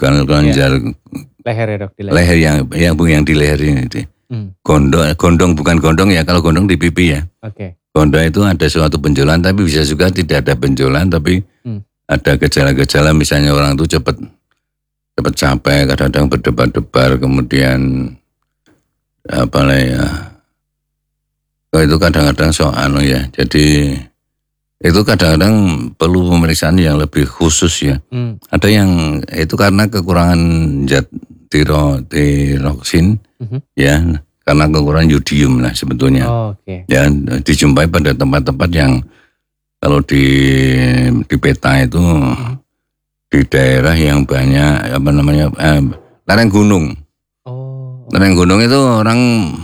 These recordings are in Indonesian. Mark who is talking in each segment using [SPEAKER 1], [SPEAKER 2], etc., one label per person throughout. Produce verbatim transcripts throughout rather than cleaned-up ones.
[SPEAKER 1] kelenjar
[SPEAKER 2] leher ya dok, di leher.
[SPEAKER 1] leher yang yang yang di leher ini. Hmm. Gondong, gondong bukan gondong ya, kalau gondong di pipi ya.
[SPEAKER 2] Oke. Okay.
[SPEAKER 1] Gondong itu ada suatu benjolan, tapi bisa juga tidak ada benjolan, tapi hmm. ada gejala-gejala, misalnya orang itu cepat cepat capek, kadang-kadang berdebar-debar, kemudian apa lah ya, oh, itu kadang-kadang so anu ya, jadi itu kadang-kadang perlu pemeriksaan yang lebih khusus ya. Hmm. Ada yang itu karena kekurangan zat tiro, tiroksin, mm-hmm. ya, karena kekurangan yodium lah sebetulnya.
[SPEAKER 2] Oh, okay.
[SPEAKER 1] Ya, dijumpai pada tempat-tempat yang kalau di di peta itu mm-hmm. di daerah yang banyak apa namanya eh, lereng gunung. Oh. Lereng gunung itu orang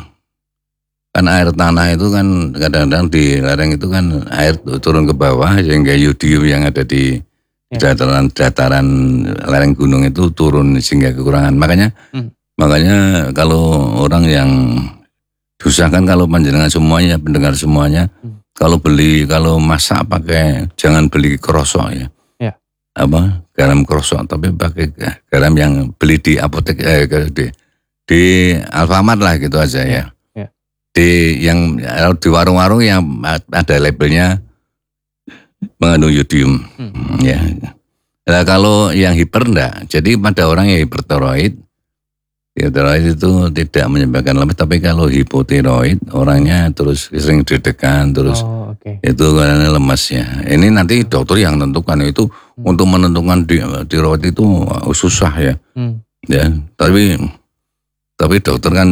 [SPEAKER 1] kan air tanah itu kan kadang-kadang di lereng itu kan air turun ke bawah sehingga yodium yang ada di ya. dataran dataran lereng gunung itu turun sehingga kekurangan. Makanya hmm. makanya kalau orang yang diusahakan kalau panjenengan semuanya pendengar semuanya hmm. kalau beli kalau masak pakai jangan beli krosok ya.
[SPEAKER 2] ya.
[SPEAKER 1] Apa garam krosok tapi pakai garam yang beli di apotek eh, di di Alfamart lah gitu aja ya. ya. Di yang di warung-warung yang ada labelnya mengandung yodium, hmm. ya. Nah, kalau yang hiper enggak, jadi pada orang yang hipertiroid, hipertiroid itu tidak menyebabkan lemas, tapi kalau hipotiroid orangnya terus sering deg-degan, terus
[SPEAKER 2] oh, okay.
[SPEAKER 1] itu karena lemasnya. Ini nanti dokter yang menentukan itu hmm. untuk menentukan di, tiroid itu susah ya, hmm. ya. Tapi tapi dokter kan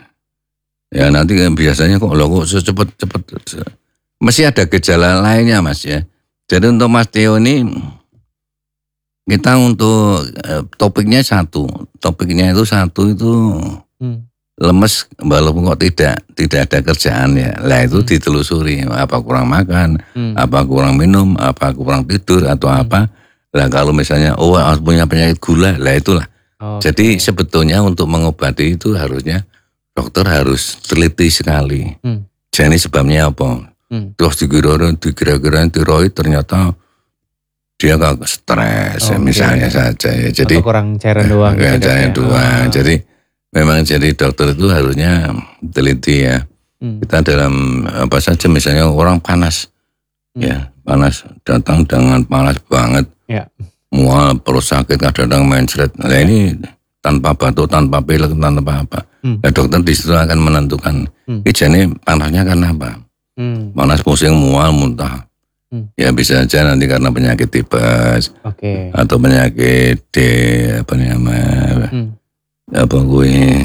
[SPEAKER 1] ya nanti kan biasanya kok lo kok cepat-cepat masih ada gejala lainnya mas ya. Jadi untuk Mas Theo ini kita untuk eh, topiknya satu, topiknya itu satu itu hmm. lemes walaupun kok tidak tidak ada kerjaan ya. Lah itu hmm. ditelusuri apa kurang makan, hmm. apa kurang minum, apa kurang tidur atau hmm. apa. Lah kalau misalnya oh punya penyakit gula, lah itulah. Okay. Jadi sebetulnya untuk mengobati itu harusnya dokter harus teliti sekali. Hmm. Jadi sebabnya apa? Hmm. Terus dikira-kira dikira-kira tiroid ternyata dia agak stres oh, ya, misalnya okay. saja ya. Jadi
[SPEAKER 2] atau kurang cairan doang.
[SPEAKER 1] Ya,
[SPEAKER 2] gitu
[SPEAKER 1] cairan
[SPEAKER 2] ya.
[SPEAKER 1] doang. Oh. Jadi memang jadi dokter itu harusnya teliti ya. Hmm. Kita dalam apa saja misalnya orang panas, hmm. ya panas datang dengan panas banget.
[SPEAKER 2] Ya.
[SPEAKER 1] Mual perut sakit kadang-kadang mencret. Nah ya. Ini tanpa batuk, tanpa pilek, tanpa apa. Hmm. Nah, dokter di situ akan menentukan. Hmm. Ini panasnya karena apa? Hmm. Panas, pusing, mual, muntah. Hmm. Ya bisa aja nanti karena penyakit tipes.
[SPEAKER 2] Okay.
[SPEAKER 1] Atau penyakit D, apa namanya? Hmm. Apa gue?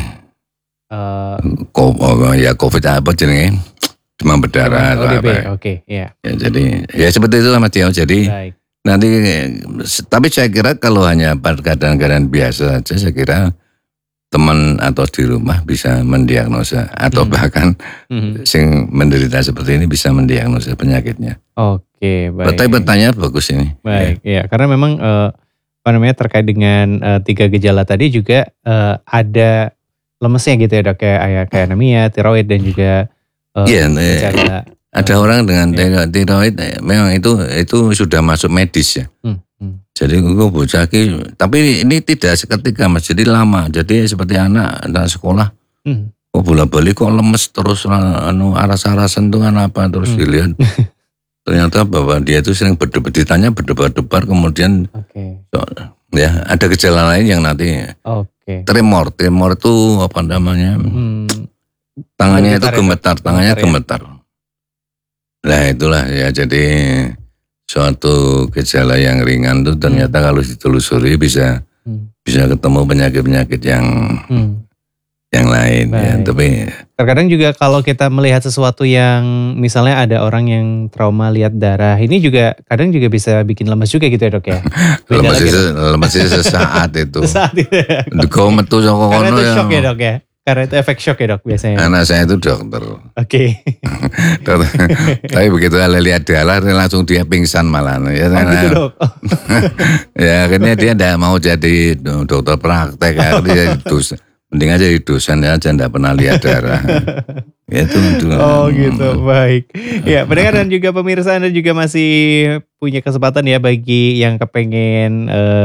[SPEAKER 1] Uh, COVID, ya COVID apa jenenge? Demam berdarah atau apa?
[SPEAKER 2] Oke, okay, yeah.
[SPEAKER 1] Ya jadi ya seperti itu Mas Theo. Jadi Baik. Nanti, tapi saya kira kalau hanya pada keadaan-keadaan biasa saja, saya kira teman atau di rumah bisa mendiagnosa atau hmm. bahkan hmm. sing menderita seperti ini bisa mendiagnosa penyakitnya.
[SPEAKER 2] Oke, baik.
[SPEAKER 1] Tapi bertanya bagus ini.
[SPEAKER 2] Baik, ya, ya karena memang uh, apa namanya terkait dengan uh, tiga gejala tadi juga uh, ada lemesnya gitu ya dok, kayak kayak anemia, tiroid dan juga uh,
[SPEAKER 1] yeah,
[SPEAKER 2] gejala.
[SPEAKER 1] Ada orang dengan ya. tiroid memang itu itu sudah masuk medis ya. Hmm, hmm. Jadi gue bocah ki, tapi ini tidak seketika mas, jadi lama. Jadi seperti anak anak sekolah, hmm. kok bola-balik kok lemes terus, anu aras-arasan tuh kan apa terus hmm. dilihat. Ternyata bahwa dia itu sering berdebar, ditanya berdebar-debar kemudian, okay. so, ya ada gejala lain yang nanti
[SPEAKER 2] okay.
[SPEAKER 1] tremor, tremor itu apa namanya? Hmm. Tangannya gemetar itu gemetar, ya, tangannya gemetar. Ya? Nah itulah ya, jadi suatu gejala yang ringan tuh ternyata hmm. kalau ditelusuri bisa hmm. bisa ketemu penyakit-penyakit yang hmm. yang lain. Ya, tapi
[SPEAKER 2] terkadang juga kalau kita melihat sesuatu yang misalnya ada orang yang trauma lihat darah, ini juga kadang juga bisa bikin lemas juga gitu ya dok ya.
[SPEAKER 1] lemas itu lemas itu sesaat itu.
[SPEAKER 2] Sesaat itu.
[SPEAKER 1] Kau metu sama
[SPEAKER 2] karena
[SPEAKER 1] kono
[SPEAKER 2] itu shock ya dok ya. Karena itu efek shock ya dok biasanya.
[SPEAKER 1] Anak saya itu dokter.
[SPEAKER 2] Oke.
[SPEAKER 1] Okay. Tapi begitu lihat darah langsung dia pingsan malah. Ya,
[SPEAKER 2] oh gitu dok.
[SPEAKER 1] Ya akhirnya dia tidak mau jadi dokter praktek. Dia dosen. Mending aja jadi dosen aja tidak pernah lihat darah. Itu, itu.
[SPEAKER 2] Oh gitu, baik. Ya pendengar dan juga pemirsa Anda juga masih punya kesempatan ya bagi yang kepengen. Uh,